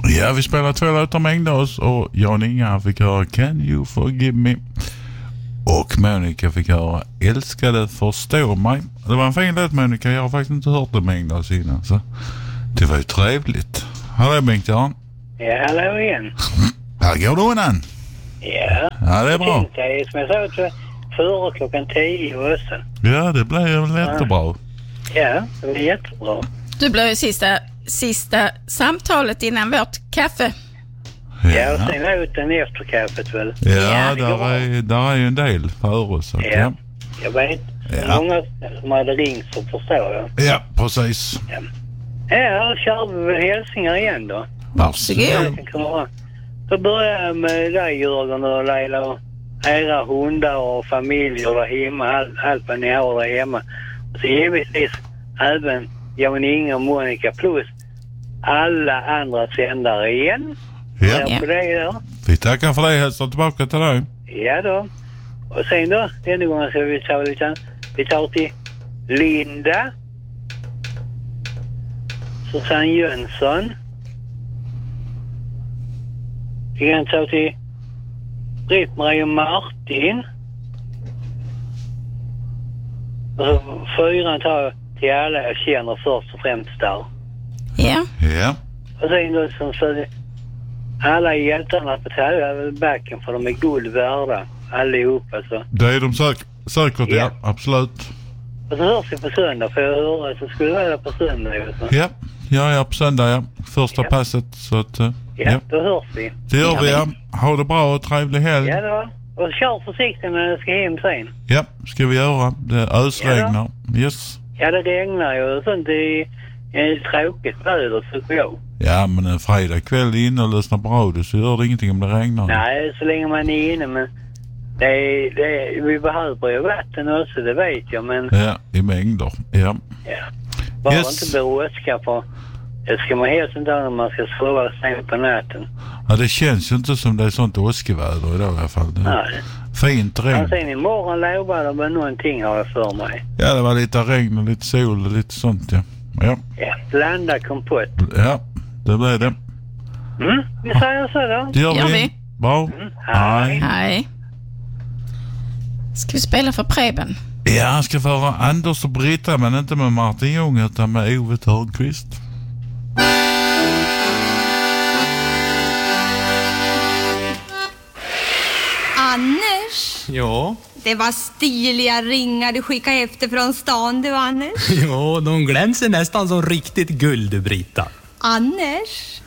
Ja, vi spelar 2 låtar med Engdahl och Jan Inga han fick höra Can You Forgive Me? Och Monica fick höra Älskade förstå mig. Det var en fin låt, Monica. Jag har faktiskt inte hört det med Engdahl innan, så det var ju trevligt. Hallå Bengt-Jan. Ja, hallå igen. Här går du undan. Ja. Ja, det är bra. Som jag sa, före klockan 10 och östen. Ja, det blev jättebra. Ja, det var jättebra. Du blev ju sista samtalet innan vårt kaffe. Ja, och sen ut den efter kaffet väl. Ja, där är ju en del före så. Ja, jag vet. Ja. Många som hade ringt så förstår jag. Ja, precis. Ja, då kör vi väl hälsningar igen då. Varsågod. Då börjar jag med dig Jörgen och Leila och era hundar och familjer där hemma. Allt vad ni har där hemma. Och så givetvis även Jan Inge och Monica plus alla andra sändare igen. Ja. På det där. Vi tackar för det. Hälsar tillbaka till dig. Ja då. Och sen då, denna gången ska vi ta lite. Vi tar till Linda. Susanne Jönsson. Vi kan ta till Britt-Marie och Martin. Och så 4 tar jag till alla jag känner först och främst där. Ja. Ja. Och sen då som så alla hjältarna på backen för de är guld värda. Allihop alltså. Det är de säkert, ja. Absolut. Och så hörs vi på söndag för jag hör att det skulle vara på söndag. Ja, ja, på söndag, ja. Första passet, så att... Ja, då hörs vi. Det gör vi, ja. Ha det bra och trevlig helg. Ja då. Och kör försiktigt när jag ska hem sen. Ja, ska vi göra. Det ösregnar. Yes. Ja, det regnar ju och sånt. Det är tråkigt väder, tycker jag. Ja, men en fredag kväll inne och lyssna på radio så gör det ingenting om det regnar. Nej, så länge man är inne, men vi behöver ju vatten också, det vet jag, men... Ja, i mängder, ja. Bara inte bli åska för... Det ska man helt inte när man ska sova sen på natten. Ja, det känns ju inte som det är sånt åskeväder idag i alla fall. Nej. Fint regn. Men sen imorgon lovar det med någonting har jag för mig. Ja, det var lite regn och lite sol och lite sånt, ja. Ja, blanda kompott. Ja, det blev det. Vi säger så då. Det gör vi. Bra. Hej. Ska vi spela för Preben? Ja, han ska föra Anders och Britta, men inte med Martin Ljung utan med Ove Törnqvist. Anders? Ja? Det var stiliga ringar du skickade efter från stan, du, Anders. Ja, de glänser nästan som riktigt guld, du, Britta. Anders?